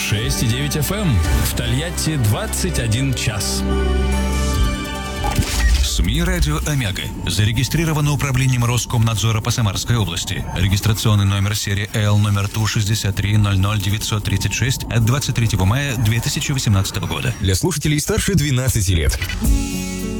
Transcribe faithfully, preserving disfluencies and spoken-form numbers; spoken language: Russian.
шесть и девять эф эм. В Тольятти двадцать один час. СМИ «Радио Омега». Зарегистрировано управлением Роскомнадзора по Самарской области. Регистрационный номер серии Л номер Ту шестьдесят три ноль ноль девятьсот тридцать шесть от двадцать третьего мая две тысячи восемнадцатого года. Для слушателей старше двенадцати лет.